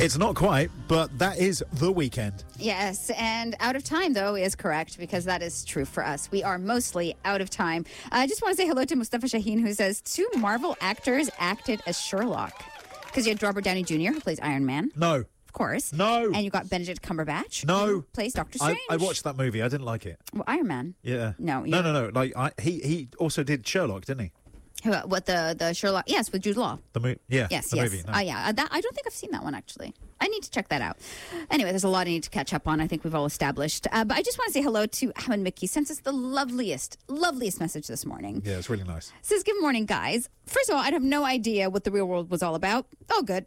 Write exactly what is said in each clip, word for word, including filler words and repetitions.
It's not quite, but that is the weekend. Yes, and out of time, though, is correct, because that is true for us. We are mostly out of time. I just want to say hello to Mustafa Shaheen, who says, two Marvel actors acted as Sherlock. Because you had Robert Downey Junior, who plays Iron Man. No. Of course. No. And you got Benedict Cumberbatch. No. Who plays Doctor Strange. I, I watched that movie. I didn't like it. Well, Iron Man. Yeah. No. No, no, no. Like I, he, he also did Sherlock, didn't he? Who, what, the, the Sherlock? Yes, with Jude Law. The movie. Yeah. Yes, the yes. movie. No. Uh, yeah, uh, that, I don't think I've seen that one, actually. I need to check that out. Anyway, there's a lot I need to catch up on. I think we've all established. Uh, but I just want to say hello to Ahmed Mickey. Sent us the loveliest, loveliest message this morning. Yeah, it's really nice. Says, good morning, guys. First of all, I'd have no idea what the real world was all about. Oh, good.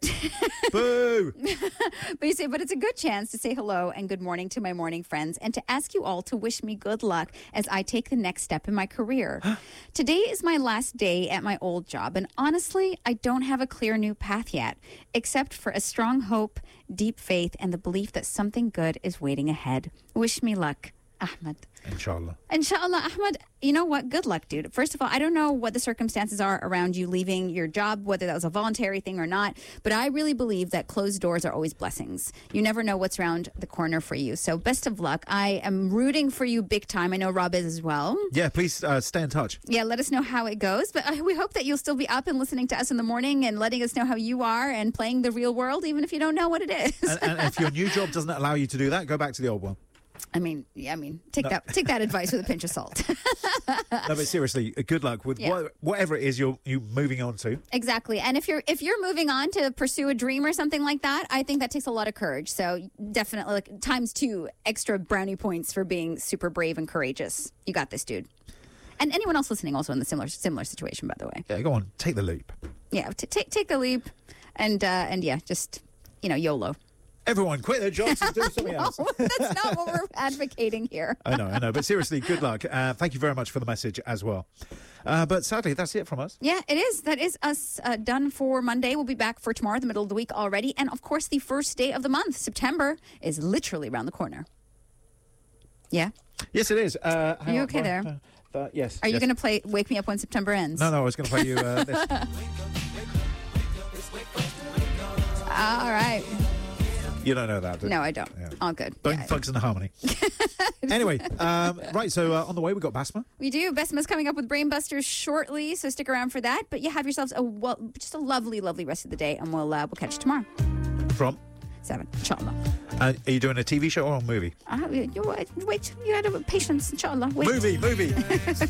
Boo! But you say, but it's a good chance to say hello and good morning to my morning friends and to ask you all to wish me good luck as I take the next step in my career. Today is my last day at my old job, and honestly, I don't have a clear new path yet, except for a strong hope, deep faith, and the belief that something good is waiting ahead. Wish me luck, Ahmed. Inshallah. Inshallah, Ahmed, you know what? Good luck, dude. First of all, I don't know what the circumstances are around you leaving your job, whether that was a voluntary thing or not, but I really believe that closed doors are always blessings. You never know what's around the corner for you. So best of luck. I am rooting for you big time. I know Rob is as well. Yeah, please uh, stay in touch. Yeah, let us know how it goes. But uh, we hope that you'll still be up and listening to us in the morning and letting us know how you are and playing the real world, even if you don't know what it is. And, and if your new job doesn't allow you to do that, go back to the old one. I mean, yeah, I mean, take No. that take that advice with a pinch of salt. No, but seriously, uh, good luck with Yeah. what, whatever it is you're you moving on to. Exactly. And if you're if you're moving on to pursue a dream or something like that, I think that takes a lot of courage. So definitely like times two extra brownie points for being super brave and courageous. You got this, dude. And anyone else listening also in the similar similar situation, by the way. Yeah, go on, take the leap. Yeah, t- take take the leap and uh, and yeah, just you know, YOLO. Everyone, quit their jobs and do something No, else. that's not what we're advocating here. I know, I know. But seriously, good luck. Uh, thank you very much for the message as well. Uh, but sadly, that's it from us. Yeah, it is. That is us uh, done for Monday. We'll be back for tomorrow, the middle of the week already. And of course, the first day of the month, September, is literally around the corner. Yeah? Yes, it is. Uh, Are you okay there? Uh, uh, yes. Are you yes. going to play Wake Me Up When September Ends? No, no, I was going to play you uh, this. All right. You don't know that, do you? No, I don't. Yeah. All good. Bone Yeah. Thugs and Harmony. Anyway, um, right, so uh, on the way, we've got Basma. We do. Besma's coming up with Brainbusters shortly, so stick around for that. But you have yourselves a well, just a lovely, lovely rest of the day, and we'll uh, we'll catch you tomorrow. From? Seven, inshallah. Uh, are you doing a T V show or a movie? Uh, you, wait, you had patience, inshallah. Wait. Movie, movie.